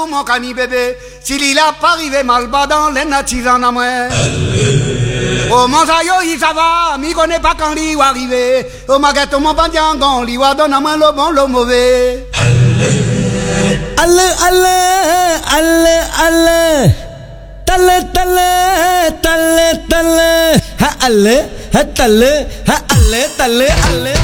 Mon cani bébé, s'il a pas arrivé mal bas dans les natifs en amoué. Oh mon sayo, il ça va, mi connaît pas quand il va arriver. Oh ma gâteau, mon pandiangon, il va donner à moi le bon, le mauvais. Allez, allez, allez, allez. Tale, tale, tale, tale. Ha, allez, ha, tale, ha, allez, tale, allez.